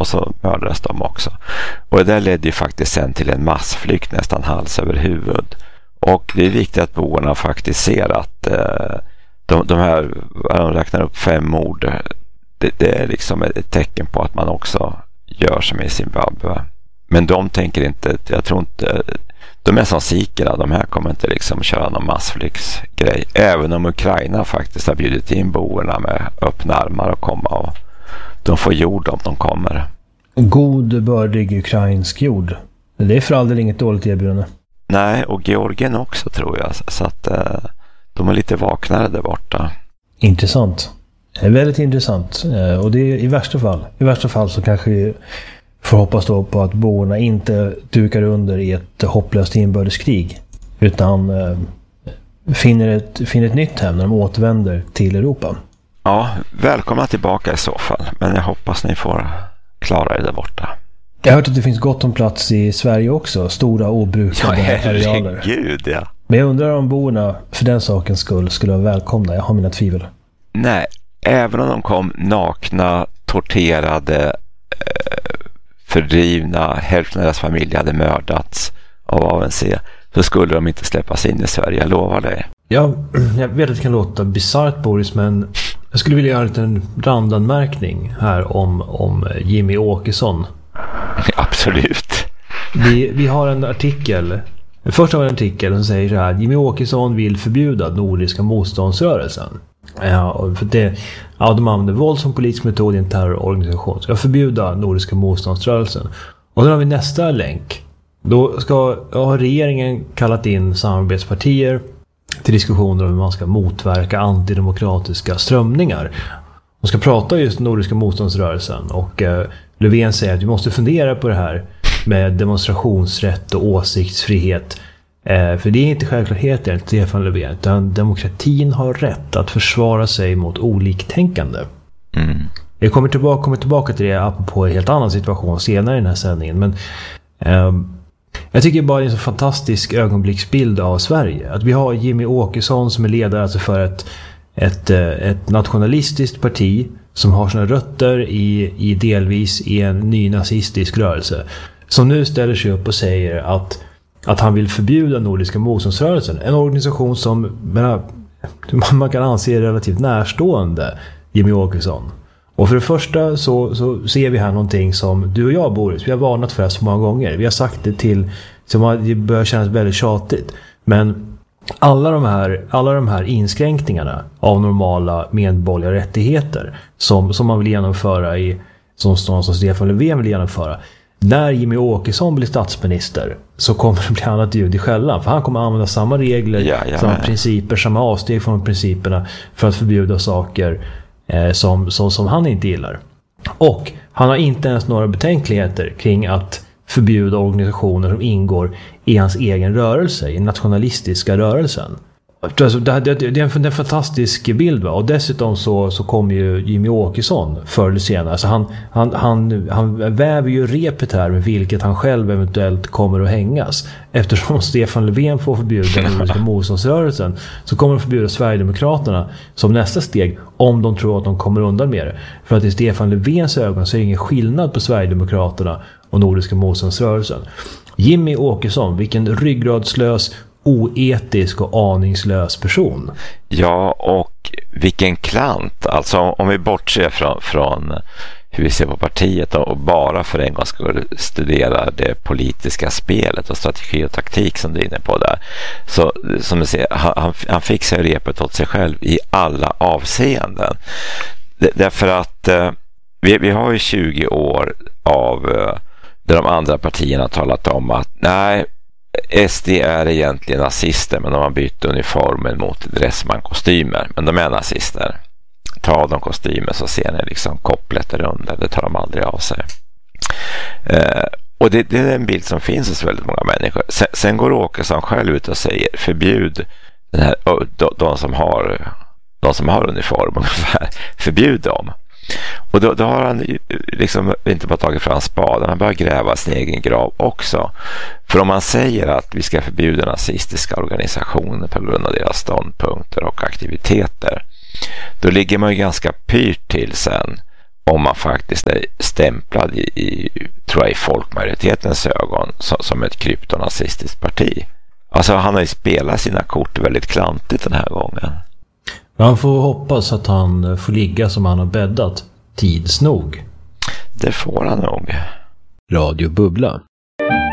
och så mördades de också. Och det där ledde ju faktiskt sen till en massflykt nästan hals över huvud. Och det är viktigt att boerna faktiskt ser att de här, de räknar upp 5 mord, det är liksom ett tecken på att man också gör som i Zimbabwe. Men de tänker inte, jag tror inte, de är som sikerna, de här kommer inte liksom köra någon massflyktsgrej. Även om Ukraina faktiskt har bjudit in boerna med öppna armar och komma, och de får jord om de kommer. God, bördig ukrainsk jord. Det är för all del inget dåligt erbjudande. Nej, och Georgien också tror jag. Så att de är lite vaknare där borta. Intressant. Väldigt intressant. Och det är i värsta fall så kanske vi får hoppas då på att boerna inte dukar under i ett hopplöst inbördeskrig. Utan finner ett nytt hem när de återvänder till Europa. Ja, välkomna tillbaka i så fall. Men jag hoppas ni får klara er där borta. Jag har hört att det finns gott om plats i Sverige också. Stora obrukade arealer. Gud, ja. Men jag undrar om boerna för den sakens skull skulle vara välkomna. Jag har mina tvivel. Nej, även om de kom nakna, torterade, fördrivna, hälften av deras familj hade mördats av ANC, så skulle de inte släppas in i Sverige, jag lovar dig. Ja, jag vet att det kan låta bizarrt, Boris, men jag skulle vilja göra en liten randanmärkning här om Jimmy Åkesson. Absolut. Vi har en artikel. Först har vi en artikel som säger så här: Jimmy Åkesson vill förbjuda Nordiska motståndsrörelsen. Ja, för de använder våld som politisk metod i en terrororganisation. Ska förbjuda Nordiska motståndsrörelsen. Och då har vi nästa länk. Då har regeringen kallat in samarbetspartier till diskussioner om hur man ska motverka antidemokratiska strömningar. De ska prata just Nordiska motståndsrörelsen, och Löfven säger att vi måste fundera på det här med demonstrationsrätt och åsiktsfrihet. För det är inte självklarheter enligt Stefan Löfven, utan demokratin har rätt att försvara sig mot oliktänkande. Mm. Jag kommer tillbaka till det apropå en helt annan situation senare i den här sändningen. Men jag tycker bara det är en så fantastisk ögonblicksbild av Sverige. Att vi har Jimmy Åkesson som är ledare alltså för ett nationalistiskt parti som har sina rötter i delvis i en ny nazistisk rörelse. Som nu ställer sig upp och säger att han vill förbjuda Nordiska motståndsrörelsen. En organisation som man kan anse relativt närstående Jimmy Åkesson. Och för det första så ser vi här någonting som du och jag, Boris, vi har varnat för så många gånger. Vi har sagt det till, som det börjar kännas väldigt tjatigt. Men alla de här inskränkningarna av normala medborgerliga rättigheter som man vill genomföra som Stefan Löfven vill genomföra. När Jimmy Åkesson blir statsminister så kommer det bli annat ljud i skällan. För han kommer använda samma regler, samma principer, samma avsteg från principerna för att förbjuda saker som han inte gillar. Och han har inte ens några betänkligheter kring att förbjuda organisationer som ingår i hans egen rörelse, i den nationalistiska rörelsen. Alltså, det är en fantastisk bild, va? Och dessutom så kommer ju Jimmy Åkesson förr eller senare. Alltså han väver ju repet här med vilket han själv eventuellt kommer att hängas. Eftersom Stefan Löfven får förbjuda den nordiska motståndsrörelsen, så kommer de förbjuda Sverigedemokraterna som nästa steg, om de tror att de kommer undan med det. För att i Stefan Löfvens ögon så är det ingen skillnad på Sverigedemokraterna och Nordiska motståndsrörelsen. Jimmy Åkesson, vilken ryggradslös, oetisk och aningslös person. Ja, och vilken klant. Alltså om vi bortser från hur vi ser på partiet och bara för en gång skulle studera det politiska spelet och strategi och taktik som du är inne på där. Så som du ser, han fixar repet åt sig själv i alla avseenden. Därför att vi har ju 20 år av där de andra partierna har talat om att nej, SD är egentligen nazister, men de har bytt uniformen mot Dressman-kostymer, men de är nazister. Ta av de kostymer så ser ni liksom kopplet under, det tar de aldrig av sig. Och det är en bild som finns hos väldigt många människor. Sen går Åkesson själv ut och säger förbjud den här, de som har uniform ungefär, förbjud dem. Och då har han liksom inte bara tagit fram spaden, han börjar gräva sin egen grav också. För om man säger att vi ska förbjuda nazistiska organisationer på grund av deras ståndpunkter och aktiviteter, då ligger man ju ganska pyrt till sen om man faktiskt är stämplad tror jag, i folkmajoritetens ögon som ett kryptonazistiskt parti. Alltså han har ju spelat sina kort väldigt klantigt den här gången. Man får hoppas att han får ligga som han har bäddat tids nog. Det får han nog. Radio Bubbla.